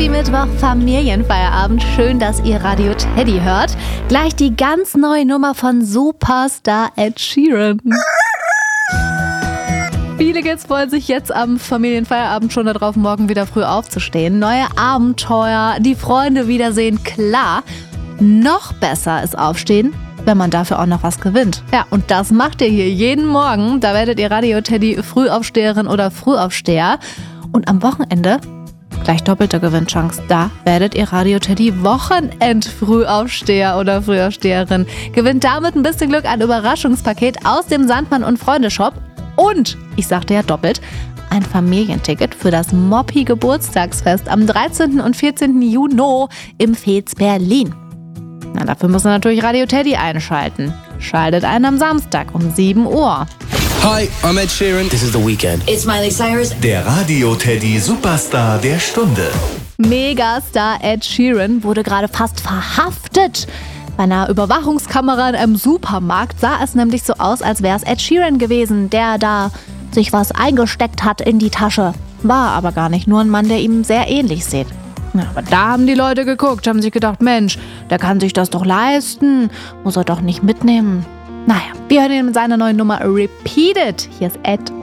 Mittwoch Familienfeierabend. Schön, dass ihr Radio Teddy hört. Gleich die ganz neue Nummer von Superstar Ed Sheeran. Viele Kids freuen sich jetzt am Familienfeierabend schon darauf, morgen wieder früh aufzustehen. Neue Abenteuer, die Freunde wiedersehen, klar. Noch besser ist Aufstehen, wenn man dafür auch noch was gewinnt. Ja, und das macht ihr hier jeden Morgen. Da werdet ihr Radio Teddy Frühaufsteherin oder Frühaufsteher. Und am Wochenende gleich doppelte Gewinnchance. Da werdet ihr Radio Teddy Wochenend-Frühaufsteher oder Frühaufsteherin. Gewinnt damit ein bisschen Glück, ein Überraschungspaket aus dem Sandmann und Freunde Shop. Und, ich sagte ja doppelt, ein Familienticket für das Moppi-Geburtstagsfest am 13. und 14. Juni im Fez Berlin. Na, dafür müssen wir natürlich Radio Teddy einschalten. Schaltet ein am Samstag um 7 Uhr. Hi, I'm Ed Sheeran. This is The Weeknd. It's Miley Cyrus. Der Radio Teddy Superstar der Stunde. Megastar Ed Sheeran wurde gerade fast verhaftet. Bei einer Überwachungskamera in einem Supermarkt sah es nämlich so aus, als wäre es Ed Sheeran gewesen, der da sich was eingesteckt hat in die Tasche. War aber gar nicht, nur ein Mann, der ihm sehr ähnlich sieht. Ja, aber da haben die Leute geguckt, haben sich gedacht, Mensch, der kann sich das doch leisten, muss er doch nicht mitnehmen. Naja, wir hören ihn mit seiner neuen Nummer Repeat It. Hier ist Ed